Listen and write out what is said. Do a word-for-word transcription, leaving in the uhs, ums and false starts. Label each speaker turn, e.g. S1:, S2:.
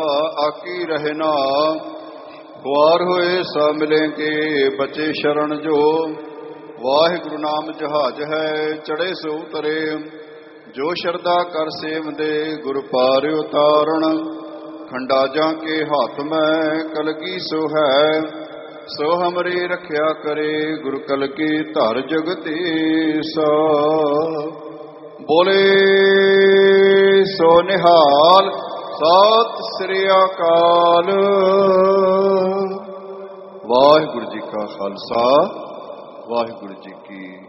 S1: ਆਕੀ ਰਹਿਣਾ। ਖੁਆਰ ਹੋਏ ਸਾ ਮਿਲੇਂਗੇ ਬਚੇ ਸ਼ਰਨ ਜੋ। ਵਾਹਿਗੁਰੂ ਨਾਮ ਜਹਾਜ ਹੈ ਚੜੇ ਸੋ ਉਤਰੇ। ਜੋ ਸ਼ਰਧਾ ਕਰ ਸੇਵਦੇ ਗੁਰ ਪਾਰ ਉਤਾਰਨ। ਖੰਡਾ ਜਾਂ ਕੇ ਹੱਥ ਮੈਂ ਕਲਗੀ ਸੋ ਹੈ। ਸੋ ਹਮਰੀ ਰੱਖਿਆ ਕਰੇ ਗੁਰ ਕਲਗੀ ਧਰ ਜਗਤੀਸਾ। ਬੋਲੇ ਸੋ ਨਿਹਾਲ ਸਤਿ ਸ੍ਰੀ ਅਕਾਲ। ਵਾਹਿਗੁਰੂ ਜੀ ਕਾ ਖਾਲਸਾ ਵਾਹਿਗੁਰੂ ਜੀ ਕੀ